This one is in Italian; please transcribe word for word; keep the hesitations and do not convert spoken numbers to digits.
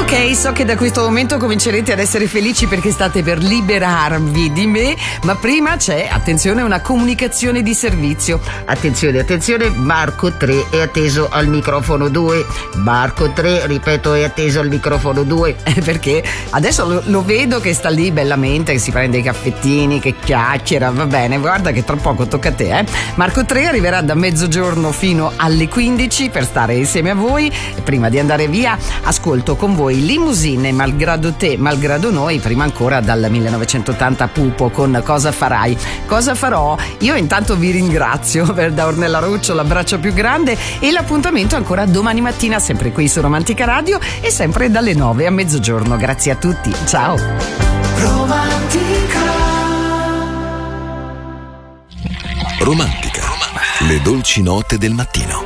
Ok, so che da questo momento comincerete ad essere felici perché state per liberarvi di me, ma prima c'è, attenzione, una comunicazione di servizio. Attenzione, attenzione, Marco tre è atteso al microfono due. Marco tre, ripeto, è atteso al microfono due. Perché adesso lo, lo vedo che sta lì bellamente, che si prende i caffettini, che chiacchiera, va bene, guarda che tra poco tocca a te, eh. Marco tre arriverà da mezzogiorno fino alle quindici per stare insieme a voi. Prima di andare via, ascolto con voi Limousine, Malgrado te, malgrado noi, prima ancora dal millenovecentottanta Pupo con Cosa farai? Cosa farò? Io intanto vi ringrazio per da Ornella Ruccio, l'abbraccio più grande, e l'appuntamento ancora domani mattina, sempre qui su Romantica Radio e sempre dalle nove a mezzogiorno. Grazie a tutti, ciao. Romantica. Romantica, le dolci note del mattino.